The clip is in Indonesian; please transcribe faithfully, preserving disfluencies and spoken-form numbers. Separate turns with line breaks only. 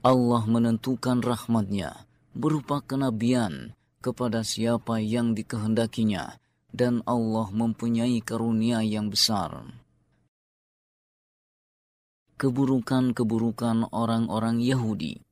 Allah menentukan rahmat-Nya berupa kenabian kepada siapa yang dikehendakinya, dan Allah mempunyai karunia yang besar. Keburukan-keburukan orang-orang Yahudi